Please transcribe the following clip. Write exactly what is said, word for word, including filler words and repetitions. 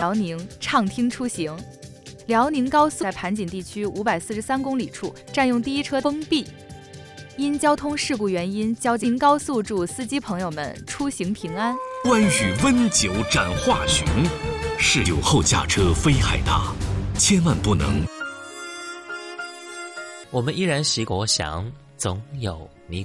辽宁畅听出行。辽宁高速在盘锦地区五百四十三公里处占用第一车封闭，因交通事故原因，交京高速祝司机朋友们出行平安。 关羽温酒斩华雄，是酒后驾车非害大，千万不能。 我们依然是国祥，总有你。